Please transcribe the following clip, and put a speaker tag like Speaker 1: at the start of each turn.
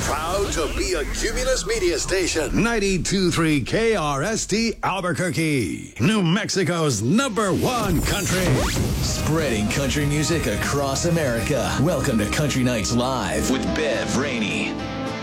Speaker 1: Proud to be a Cumulus Media Station. 92.3 KRST Albuquerque. New Mexico's #1 country.
Speaker 2: Spreading country music across America. Welcome to Country Nights Live with Bev Rainey.